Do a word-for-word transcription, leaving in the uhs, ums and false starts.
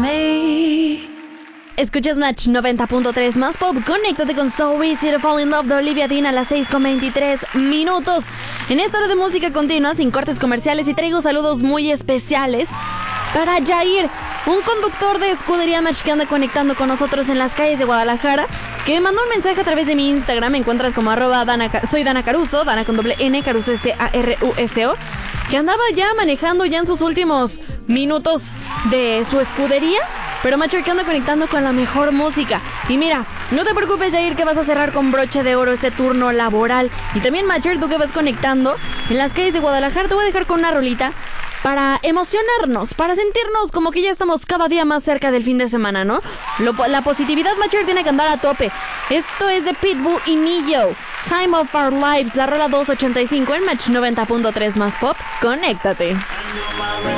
me. Escuchas Match noventa punto tres más pop. Conéctate con So Easy to Fall in Love de Olivia Dean a las seis con veintitrés minutos. En esta hora de música continua, sin cortes comerciales, y traigo saludos muy especiales para Jair, un conductor de Escudería Match que anda conectando con nosotros en las calles de Guadalajara, que me mandó un mensaje a través de mi Instagram. Me encuentras como arroba Dana, soy Dana Caruso, Dana con doble N, Caruso S A R U S O, que andaba ya manejando ya en sus últimos minutos de su escudería, pero Macher que anda conectando con la mejor música. Y mira, no te preocupes, Jair, que vas a cerrar con broche de oro ese turno laboral. Y también, Macher, tú que vas conectando en las calles de Guadalajara, te voy a dejar con una rolita para emocionarnos, para sentirnos como que ya estamos cada día más cerca del fin de semana, ¿no? Lo, la positividad, Macher, tiene que andar a tope. Esto es de Pitbull y Neo, Time of Our Lives, la rola doscientos ochenta y cinco en Match noventa punto tres más pop. Conéctate.